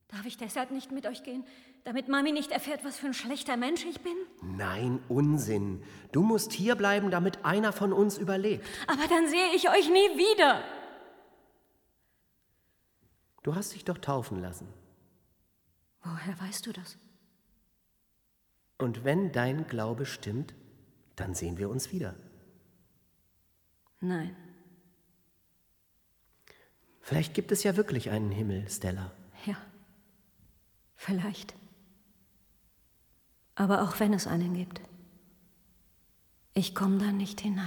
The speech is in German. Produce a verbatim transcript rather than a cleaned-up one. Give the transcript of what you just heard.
Darf ich deshalb nicht mit euch gehen, damit Mami nicht erfährt, was für ein schlechter Mensch ich bin? Nein, Unsinn. Du musst hierbleiben, damit einer von uns überlebt. Aber dann sehe ich euch nie wieder. Du hast dich doch taufen lassen. Woher weißt du das? Und wenn dein Glaube stimmt, dann sehen wir uns wieder. Nein. Vielleicht gibt es ja wirklich einen Himmel, Stella. Ja, vielleicht. Aber auch wenn es einen gibt, ich komme da nicht hinein.